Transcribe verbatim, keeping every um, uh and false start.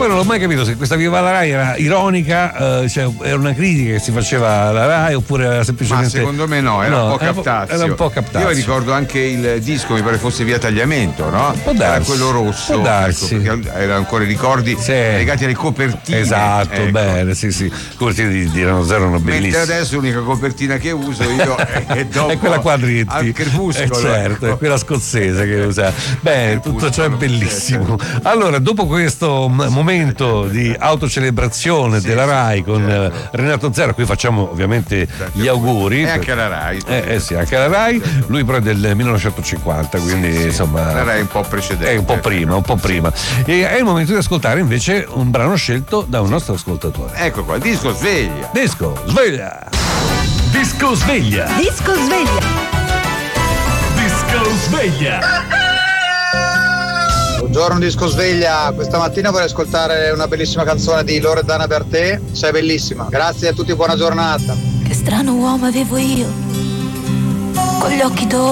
poi non l'ho mai capito se questa Viva la Rai era ironica, eh, cioè era una critica che si faceva alla Rai oppure era semplicemente. Ma secondo me no, era no, un po' era, captazio. Era un po' captazio. Io ricordo anche il disco, mi pare fosse Via Tagliamento, no? Può darsi, era quello rosso. può darsi. Ecco, perché erano ancora ricordi sì. legati alle copertine. Esatto, ecco. Bene, sì, sì. Copertine di, di Erano Zero erano bellissime. Mentre adesso l'unica copertina che uso io è, dopo è quella quadretti. Al Crepuscolo. Eh certo, ecco. è quella scozzese che usa. Bene, tutto ciò è bellissimo. Allora, dopo questo m- momento di autocelebrazione sì, della Rai con certo. Renato Zero, qui facciamo ovviamente gli auguri. E anche la Rai. Eh, eh sì, anche la Rai. Lui però è del millenovecentocinquanta, quindi sì, insomma. La Rai è un po' precedente. È un po' prima, un po' prima. E è il momento di ascoltare invece un brano scelto da un nostro ascoltatore. Ecco qua, disco sveglia. Disco sveglia. Disco sveglia. Disco sveglia. Disco sveglia. Buongiorno Disco Sveglia, questa mattina vorrei ascoltare una bellissima canzone di Loredana Bertè, sei bellissima. Grazie a tutti, buona giornata. Che strano uomo avevo io, con gli occhi d'oro